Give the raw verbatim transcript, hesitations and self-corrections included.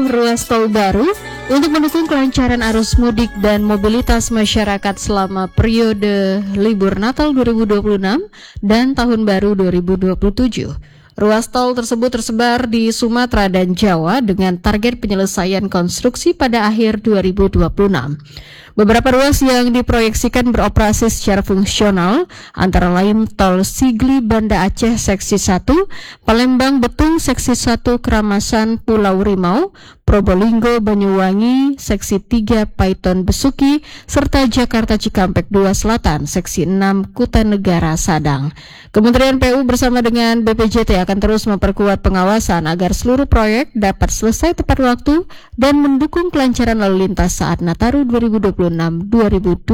Ruas tol baru untuk mendukung kelancaran arus mudik dan mobilitas masyarakat selama periode libur Natal dua ribu dua puluh enam dan Tahun Baru dua ribu dua puluh tujuh. Ruas tol tersebut tersebar di Sumatera dan Jawa dengan target penyelesaian konstruksi pada akhir dua ribu dua puluh enam. Beberapa ruas yang diproyeksikan beroperasi secara fungsional antara lain tol Sigli Banda Aceh seksi satu, Palembang Betung seksi satu Keramasan Pulau Rimau, Probolinggo Banyuwangi seksi tiga Paiton Besuki, serta Jakarta Cikampek dua Selatan seksi enam Kutanegara Sadang. Kementerian P U bersama dengan B P J T akan terus memperkuat pengawasan agar seluruh proyek dapat selesai tepat waktu dan mendukung kelancaran lalu lintas saat Nataru dua ribu dua puluh enam dua ribu dua puluh tujuh.